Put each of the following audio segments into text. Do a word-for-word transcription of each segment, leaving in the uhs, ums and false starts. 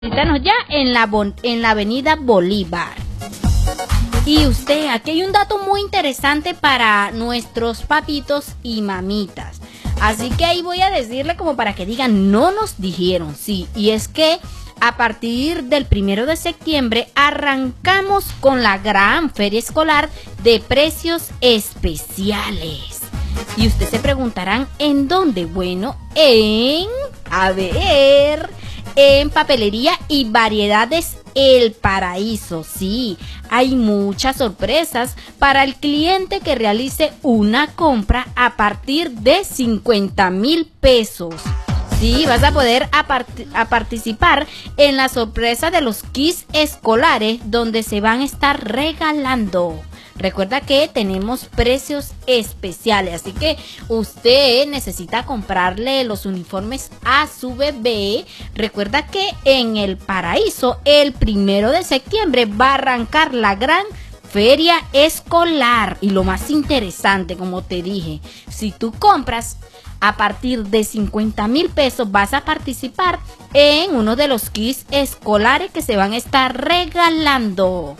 Visítanos ya en la, en la avenida Bolívar. Y usted, aquí hay un dato muy interesante para nuestros papitos y mamitas. Así que ahí voy a decirle como para que digan, no nos dijeron, sí. Y es que a partir del primero de septiembre arrancamos con la gran feria escolar de precios especiales. Y ustedes se preguntarán, ¿en dónde? Bueno, en, a ver, en papelería y variedades El Paraíso. Sí, hay muchas sorpresas para el cliente que realice una compra a partir de cincuenta mil pesos. Sí, vas a poder a, part- a participar en la sorpresa de los kits escolares donde se van a estar regalando. Recuerda que tenemos precios especiales, así que usted necesita comprarle los uniformes a su bebé. Recuerda que en El Paraíso, el primero de septiembre, va a arrancar la gran feria escolar. Y lo más interesante, como te dije, si tú compras a partir de cincuenta mil pesos, vas a participar en uno de los kits escolares que se van a estar regalando.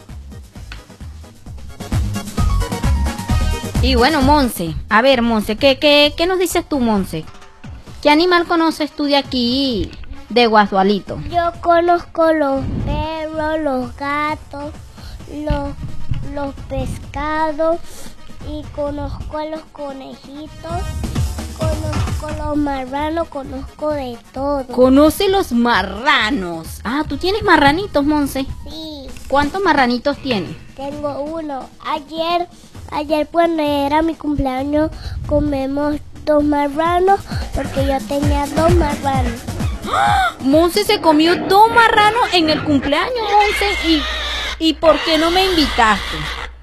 Y bueno, Monse, a ver, Monse, ¿qué, qué, qué nos dices tú, Monse? ¿Qué animal conoces tú de aquí, de Guadualito? Yo conozco los perros, los gatos, los, los pescados y conozco a los conejitos, conozco los marranos, conozco de todo. ¿Conoce los marranos? Ah, ¿tú tienes marranitos, Monse? Sí. ¿Cuántos marranitos tienes? Tengo uno. Ayer... Ayer cuando era mi cumpleaños comemos dos marranos porque yo tenía dos marranos. ¡Ah! Monse se comió dos marranos en el cumpleaños, Monse. ¿Y, ¿Y por qué no me invitaste?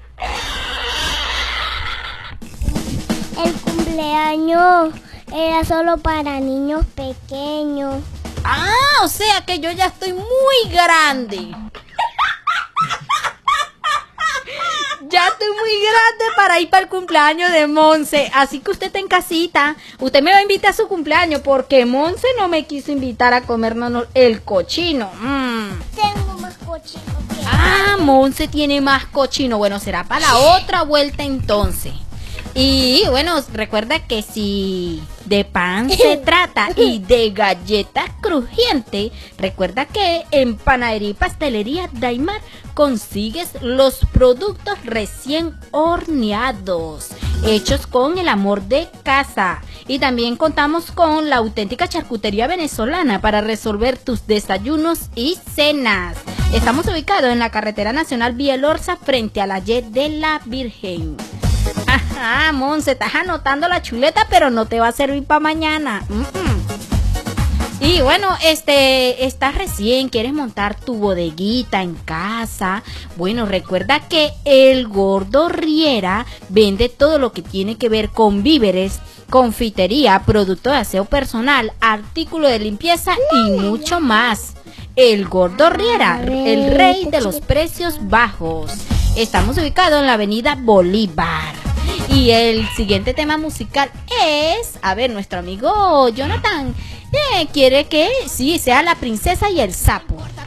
El cumpleaños era solo para niños pequeños. Ah, o sea que yo ya estoy muy grande. Ya estoy muy grande para ir para el cumpleaños de Monse. Así que usted está en casita. Usted me va a invitar a su cumpleaños porque Monse no me quiso invitar a comernos el cochino. Mm. Tengo más cochino que... Ah, Monse tiene más cochino. Bueno, será para la otra vuelta entonces. Y bueno, recuerda que si de pan se trata y de galletas crujientes, recuerda que en Panadería y Pastelería Daimar consigues los productos recién horneados, hechos con el amor de casa. Y también contamos con la auténtica charcutería venezolana para resolver tus desayunos y cenas. Estamos ubicados en la carretera nacional Vía Lorza frente a la Y de la Virgen. Ajá, Monse, estás anotando la chuleta, pero no te va a servir para mañana. Mm-mm. Y bueno, este, estás recién, quieres montar tu bodeguita en casa. Bueno, recuerda que el Gordo Riera vende todo lo que tiene que ver con víveres, confitería, producto de aseo personal, artículo de limpieza y mucho más. El Gordo Riera, el rey de los precios bajos. Estamos ubicados en la avenida Bolívar. Y el siguiente tema musical es, a ver, nuestro amigo Jonathan eh, quiere que sí sea La Princesa y el Sapo.